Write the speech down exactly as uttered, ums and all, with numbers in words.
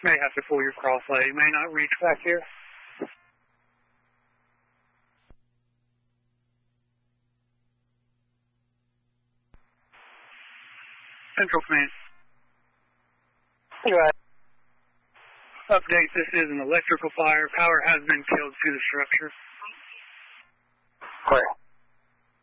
May have to pull your crosslight. You may not reach back here. Central Command. Go ahead. Update, this is an electrical fire. Power has been killed to the structure. Clear.